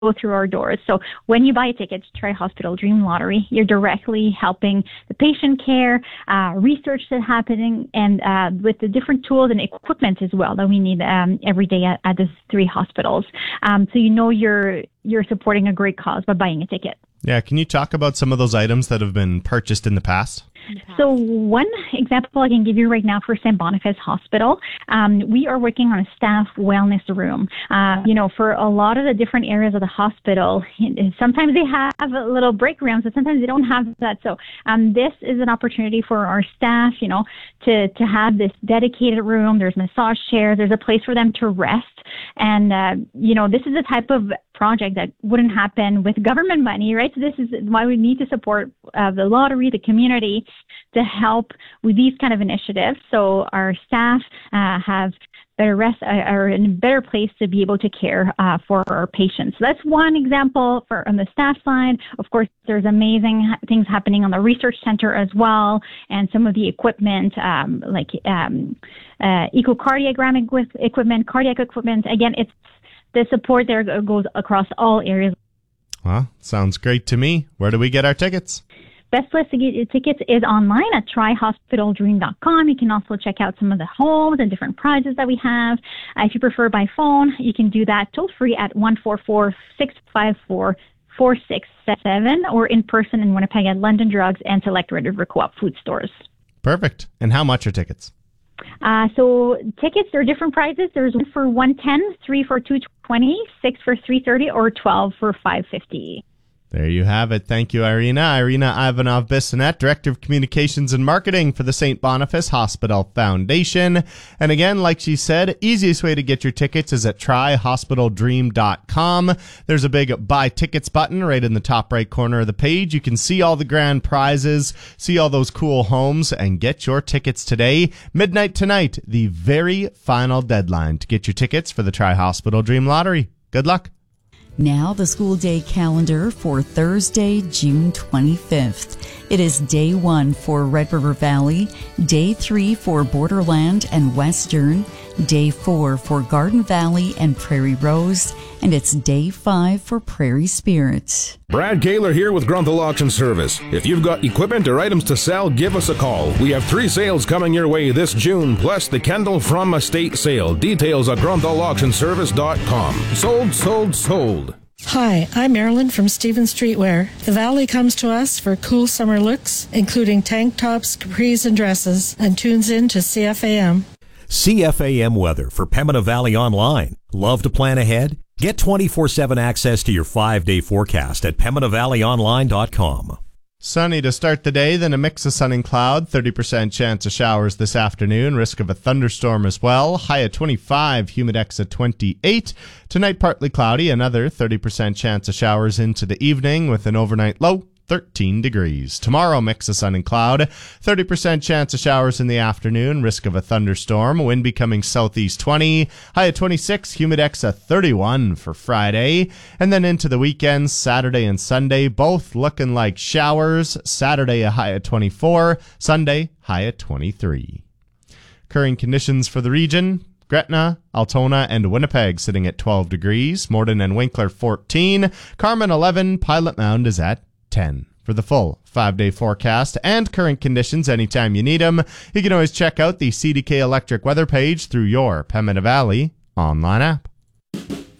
through our doors. So when you buy a ticket to Tri-Hospital Dream Lottery, you're directly helping the patient care, research that's happening, and with the different tools and equipment as well that we need every day at the 3 hospitals. So you're supporting a great cause by buying a ticket. Yeah, can you talk about some of those items that have been purchased in the past? So one example I can give you right now for St. Boniface Hospital, we are working on a staff wellness room. For a lot of the different areas of the hospital, sometimes they have little break rooms, but sometimes they don't have that. So this is an opportunity for our staff, to have this dedicated room. There's massage chairs. There's a place for them to rest. And, this is the type of project that wouldn't happen with government money, right? So this is why we need to support the lottery, the community, to help with these kind of initiatives. So our staff have better rest, are in a better place to be able to care for our patients. So that's one example on the staff side. Of course, there's amazing things happening on the research center as well, and some of the equipment like echocardiogram equipment, cardiac equipment. Again, it's the support there goes across all areas. Well, sounds great to me. Where do we get our tickets? Best place to get your tickets is online at trihospitaldream.com. You can also check out some of the homes and different prizes that we have. If you prefer by phone, you can do that toll free at 144-654-4677 or in person in Winnipeg at London Drugs and select Red River Co-op food stores. Perfect. And how much are tickets? So tickets, there are different prices. There's one for $110, 3 for $220, 6 for $330, or 12 for $550. There you have it. Thank you, Irina. Irina Ivanov-Bissonnette, Director of Communications and Marketing for the St. Boniface Hospital Foundation. And again, like she said, easiest way to get your tickets is at trihospitaldream.com. There's a big buy tickets button right in the top right corner of the page. You can see all the grand prizes, see all those cool homes, and get your tickets today. Midnight tonight, the very final deadline to get your tickets for the Tri-Hospital Dream Lottery. Good luck. Now the school day calendar for Thursday, June 25th. It is day 1 for Red River Valley, day 3 for Borderland and Western, day 4 for Garden Valley and Prairie Rose, and it's day 5 for Prairie Spirit. Brad Kaler here with Grunthal Auction Service. If you've got equipment or items to sell, give us a call. We have 3 sales coming your way this June, plus the Kendall From Estate sale. Details at grunthallauctionservice.com. Sold, sold, sold. Hi, I'm Marilyn from Stevens Streetwear. The Valley comes to us for cool summer looks, including tank tops, capris, and dresses, and tunes in to CFAM. CFAM weather for Pembina Valley Online. Love to plan ahead? Get 24/7 access to your 5-day forecast at PembinaValleyOnline.com. Sunny to start the day, then a mix of sun and cloud, 30% chance of showers this afternoon, risk of a thunderstorm as well, high at 25, humidex at 28. Tonight partly cloudy, another 30% chance of showers into the evening with an overnight low 13 degrees. Tomorrow, mix of sun and cloud, 30% chance of showers in the afternoon, risk of a thunderstorm, wind becoming southeast 20, high at 26, humidex at 31 for Friday. And then into the weekend, Saturday and Sunday, both looking like showers. Saturday, a high at 24, Sunday, high at 23. Current conditions for the region: Gretna, Altona, and Winnipeg sitting at 12 degrees, Morden and Winkler 14, Carman 11, Pilot Mound is at 10. For the full 5-day forecast and current conditions anytime you need them, you can always check out the CDK Electric weather page through your Pembina Valley online app.